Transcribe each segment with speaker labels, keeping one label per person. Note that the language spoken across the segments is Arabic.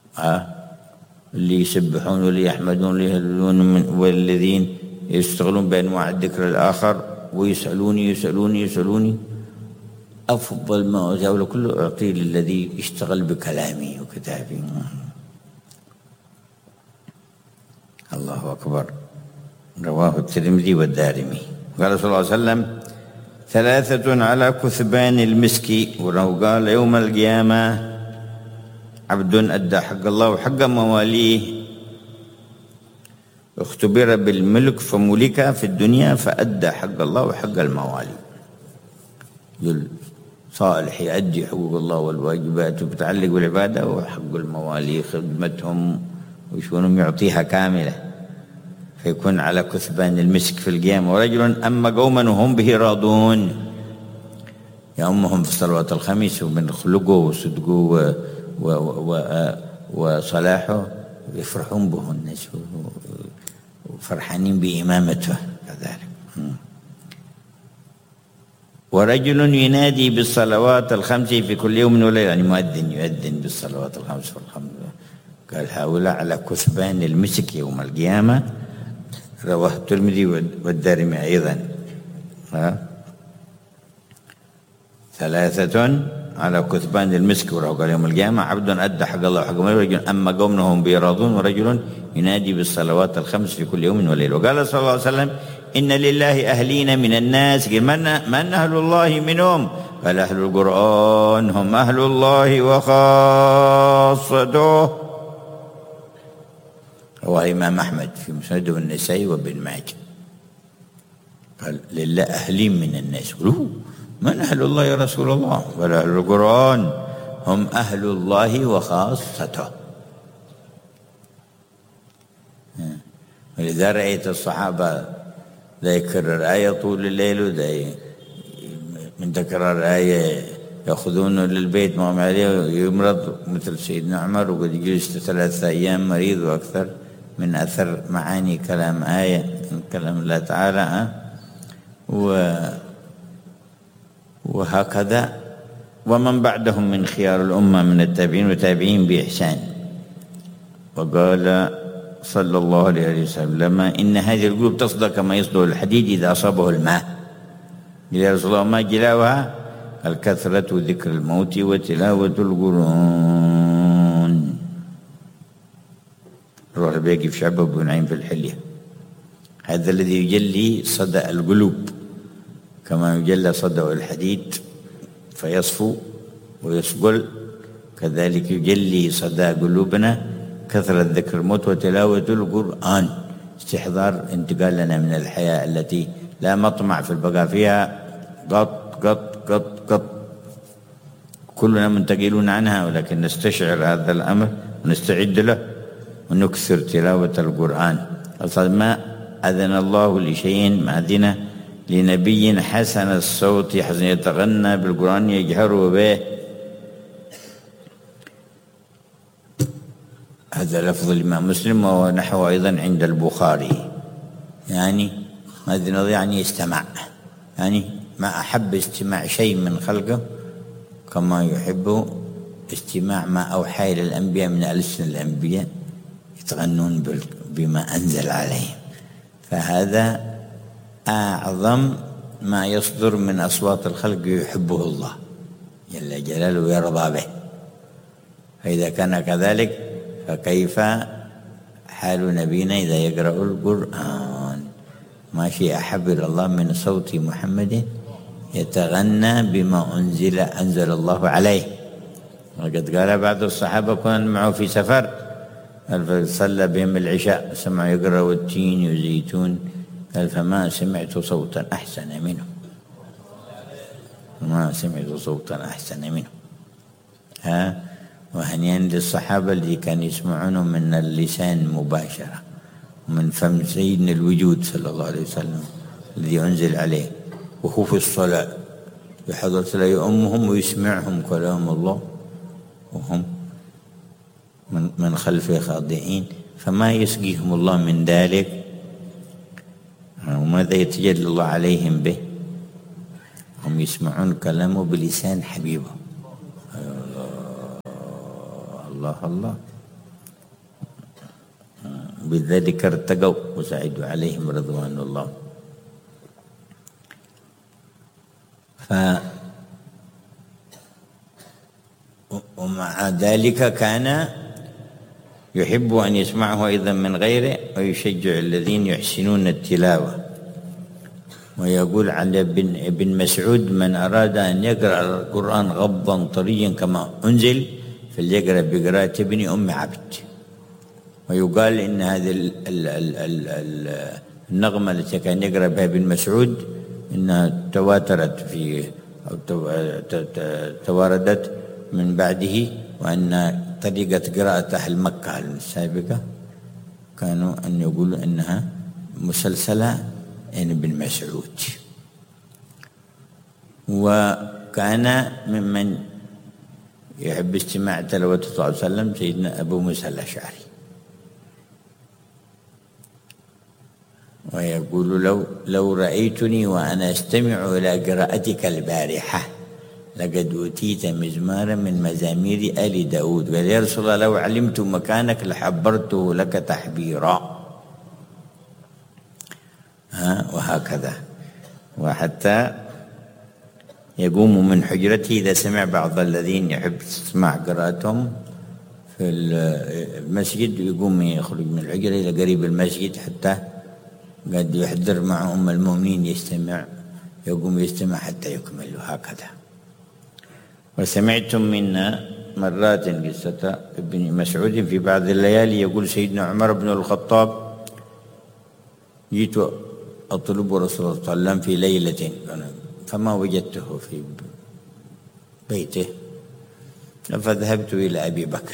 Speaker 1: اللي يسبحون واللي يحمدون واللي يهللون والذين يشتغلون بأنواع الذكر الآخر ويسألوني أفضل ما أجاوله كله أعطيه للذي يشتغل بكلامي وكتابي. الله أكبر. رواه الترمذي والدارمي. قال صلى الله عليه وسلم: 3 على كثبان المسك. ولو قال يوم القيامة: عبد أدى حق الله وحق مواليه، اختبر بالملك فملك في الدنيا فأدى حق الله وحق الموالي. صالح يؤدي حقوق الله والواجبات وبتعلق بالعبادة، وحق الموالي خدمتهم وشونهم يعطيها كاملة، فيكون على كثبان المسك في القيامة. ورجل أما قوما وهم به راضون، يأمهم في صلوات الخميس ومن خلقه وصدقه وصلاحه، يفرحون به الناس وفرحانين بإمامته كذلك. ورجل ينادي بالصلوات الخمس في كل يوم وليلة، يعني مؤذن يؤذن بالصلوات الخمس والخمس. قال: هؤلاء على كثبان المسك يوم القيامة. رواه الترمذي والدارمي أيضا. 3 على كثبان المسك. وقال يوم القيامة: عبد أدى حق الله وحق مواليه، ورجل أما قومهم بيراضون، ورجل ينادي بالصلوات الخمس في كل يوم وليلة. وقال صلى الله عليه وسلم: إن لله أهلين من الناس. من أهل الله منهم؟ قال: أهل القرآن هم أهل الله وخاصته. رواه الإمام أحمد في مسنده والنسائي وابن ماجه. قال: لله أهلين من الناس. من أهل الله يا رسول الله؟ قال: أهل القرآن هم أهل الله وخاصته. ولذا رأيت الصحابة لا يكرر آية طول الليل، ولا من تكرر آية يأخذونه للبيت ما هم عليه يمرض، مثل سيدنا عمر وقد يجلس 3 أيام مريض وأكثر من أثر معاني كلام آية من كلام الله تعالى. وهكذا ومن بعدهم من خيار الأمة من التابعين وتابعين بإحسان. وقال صلى الله عليه وسلم: إن هذه القلوب تصدى كما يصدى الحديد إذا أصابه الماء. يا رسول الله ما جلاوها؟ الكثرة ذكر الموت وتلاوة القرآن. روح البيقي في شعبه بن نعيم في الحلية. هذا الذي يجلي صدى القلوب كما يجلى صدى الحديد فيصفو ويصقل، كذلك يجلي صدى قلوبنا كثرة ذكر الموت وتلاوة القرآن، استحضار انتقالنا من الحياة التي لا مطمع في البقاء فيها، قط قط قط قط كلنا منتقلون عنها، ولكن نستشعر هذا الأمر ونستعد له ونكثر تلاوة القرآن. ما أذن الله لشيء معدنا لنبي حسن الصوت حسن يتغنى بالقرآن يجهر به. هذا لفظ الإمام مسلم ونحو أيضا عند البخاري. يعني أذن يعني استمع، يعني ما أحب استماع شيء من خلقه كما يحب استماع ما أوحى إلى الأنبياء من ألسن الأنبياء يتغنون بما أنزل عليهم. فهذا أعظم ما يصدر من أصوات الخلق يحبه الله جل جلاله ويرضى به. فإذا كان كذلك فكيف حال نبينا إذا يقرأ القرآن؟ ما شيء أحب إلى الله من صوت محمد يتغنى بما أنزل الله عليه. وقد قال بعض الصحابة كان معه في سفر فصلى بهم العشاء سمعوا يقرأ والتين والزيتون، قال فما سمعت صوتا أحسن منه، ما سمعت صوتا أحسن منه. وهنيئا للصحابة اللي كانوا يسمعونه من اللسان مباشرة ومن فم سيدنا الوجود صلى الله عليه وسلم الذي أنزل عليه، وهو في الصلاة بحضرة الله يؤمهم ويسمعهم كلام الله وهم من خلفه خاضعين. فما يسقيهم الله من ذلك، وماذا يتجلى الله عليهم به؟ هم يسمعون كلامه بلسان حبيبه. الله الله بذلك ارتقوا وسعدوا عليهم رضوان الله. ومع ذلك كان يحب أن يسمعه أيضا من غيره، ويشجع الذين يحسنون التلاوة. ويقول على ابن مسعود: من أراد أن يقرأ القرآن غضا طريا كما أنزل فليقرأ بقراءة ابن أم عبد. ويقال إن هذه النغمة التي كان يقرأ بها ابن مسعود إنها تواترت أو تواردت من بعده، وأن طريقة قراءة أهل مكة السابقة كانوا أن يقولوا أنها مسلسلة يعني ابن مسعود. وكان ممن يحب استماع تلاوته صلى الله عليه وسلم سيدنا أبو موسى الأشعري، ويقول: لو رأيتني وأنا أستمع إلى قراءتك البارحة لقد أوتيت مزمارا من مزامير آل داود. قال: يا رسول الله لو علمت مكانك لحبرته لك تحبيرا. وهكذا. وحتى يقوم من حجرته إذا سمع بعض الذين يحب تسمع قراءتهم في المسجد، يقوم يخرج من الحجرة إلى قريب المسجد حتى قد يحضر مع أم المؤمنين يستمع، يقوم يستمع حتى يكمل. هكذا. وسمعتم منا مرات قصة ابن مسعود في بعض الليالي. يقول سيدنا عمر بن الخطاب: جئت أطلب رسول الله صلى الله عليه وسلم في ليلة فما وجدته في بيته، فذهبت إلى أبي بكر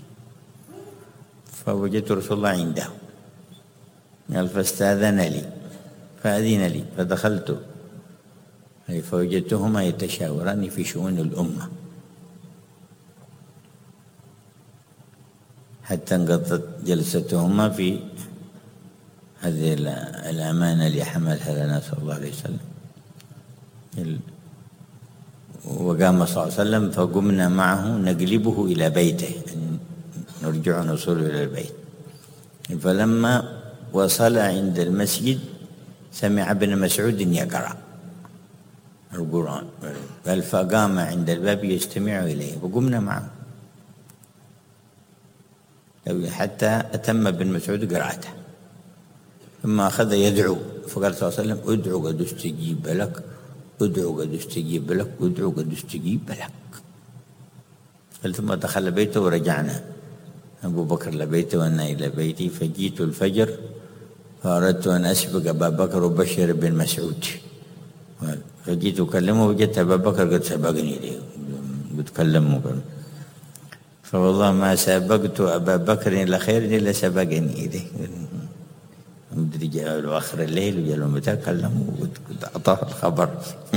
Speaker 1: فوجدت رسول الله عنده، قال: فاستأذن لي فأذن لي فدخلت فوجدتهما يتشاوران في شؤون الأمة حتى انقضت جلستهما في هذه الأمانة اللي حملها لنا صلى الله عليه وسلم. وقام صلى الله عليه وسلم فقمنا معه نقلبه إلى بيته، نرجع نوصل إلى البيت. فلما وصل عند المسجد سمع ابن مسعود يقرأ القرآن، قال: فقام عند الباب يستمع إليه وقمنا معه حتى أتم ابن مسعود قراءته، ثم أخذ يدعو. فقال صلى الله عليه وسلم: ادعو قد استجيب لك، ادعو قد استجيب لك، ادعو قد استجيب لك. قال: ثم دخل بيته ورجعنا. أبو بكر لبيته وأنا إلى بيتي، فجيت الفجر فأردت أن أسبق أبا بكر وبشر بن مسعود، فجيت أكلمه وجدت أبا بكر قد سبقني لي بتكلمه. فوالله ما سبقت أبا بكر إلى خير إلا سبقني إليه. مدري جاء له آخر الليل وجاء له متى كلمه وأعطاه الخبر.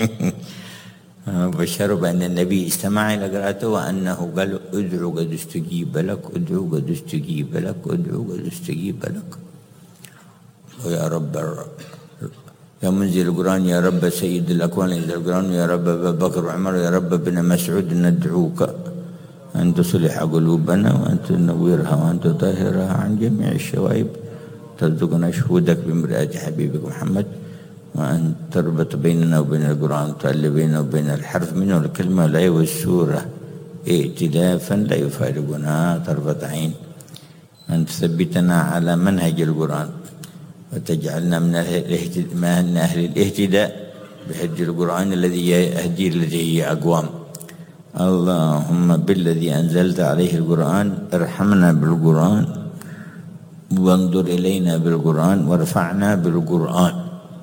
Speaker 1: بشروا بأن النبي استمع إلى قراءته وأنه قال: ادعو قد استجيب لك، ادعو قد استجيب لك، ادعو قد استجيب لك. ويا رب يا منزل القرآن، يا رب سيد الأكوان انزل القرآن، يا رب أبا بكر وعمر، يا رب ابن مسعود ندعوك أن تصلح قلوبنا وأن تنورها وأن تطهرها عن جميع الشوائب، ترزقنا شهودك بمرآة حبيبك محمد، وأن تربط بيننا وبين القرآن، تؤلف بيننا وبين الحرف منه الكلمة لا والسورة ائتلافا لا يفارقنا طرفة عين، أن تثبتنا على منهج القرآن وتجعلنا من أهل الاهتداء بهدي القرآن الذي يهدي الذي هي أقوام. اللهم بالذي أنزلت عليه القرآن ارحمنا بالقرآن وانظر إلينا بالقرآن وارفعنا بالقرآن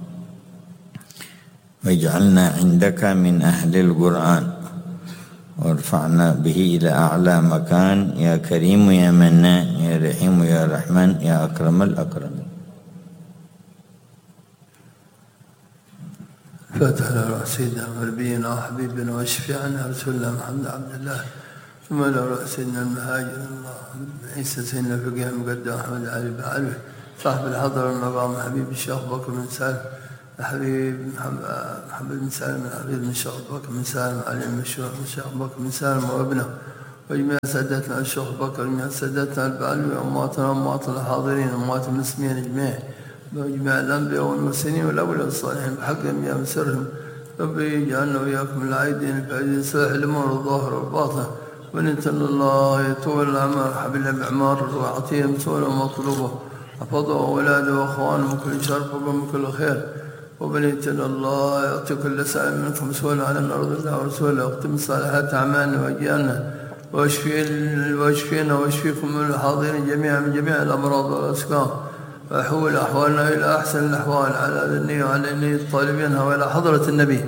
Speaker 1: واجعلنا عندك من أهل القرآن وارفعنا به إلى أعلى مكان، يا كريم يا منان يا رحيم يا رحمن يا أكرم الأكرمين.
Speaker 2: فاتح على سيدنا ونبينا وحبيبنا وشفيعنا رسول الله محمد عبد الله، ثم على سيدنا المهاجر اللهم عيسى سيدنا الفقيه المقدم أحمد علي بن علي صاحب الحضر المقام حبيب الشيخ بكر بن سالم حبيب محمد بن سالم حبيب بن الشيخ بكر بن سالم علي المشهور الشيخ بكر بن سالم وابنه وجميع سادتنا الشيخ بكر، وجميع سادتنا البعلوي، وأمواتنا وأموات الحاضرين، وأموات المسلمين أجمعين، وجميع الأنبياء والمرسلين والأولياء الصالحين بحق أنبياء وسرهم. ربي اجعلنا وإياكم العائدين الفائزين صالح الأمور الظاهر والباطن، ونتمنى الله يطول الأعمار حبلنا بأعمار وعطيهم سؤال ومطلوبه، حفظه وأولاده وأخوانه من كل شر ومن كل خير، وبنيتنا الله يعطي كل سائل منكم سؤال على مرض الله ورسوله، واختم صالحات أعمالنا وأجيالنا، واشفينا واشفيكم من الحاضرين جميعا من جميع الأمراض والأسقام، وأحول أحوالنا إلى أحسن الأحوال على النية وعلى النية الطالبينها وإلى حضرة النبي.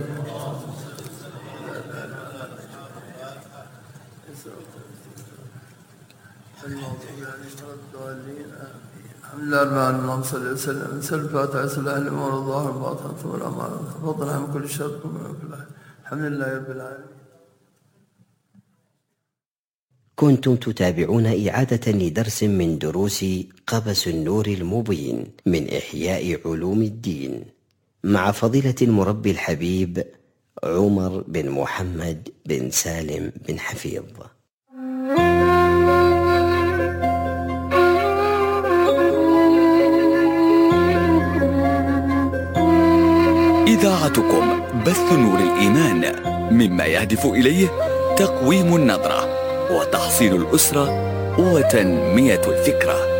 Speaker 2: الحمد لله رب العالمين، اللهم صل وسلم. نسأل الفاتحة صلاح الأمور الظاهر والباطن ثم الأمانة، فضلها من كل شر ومن كل خير. الحمد لله رب العالمين.
Speaker 3: كنتم تتابعون إعادة لدرس من دروس قبس النور المبين من إحياء علوم الدين مع فضيلة المربي الحبيب عمر بن محمد بن سالم بن حفيظ.
Speaker 4: إذاعتكم بث نور الإيمان، مما يهدف إليه تقويم النظرة وتحصيل الأسرة وتنمية الفكرة.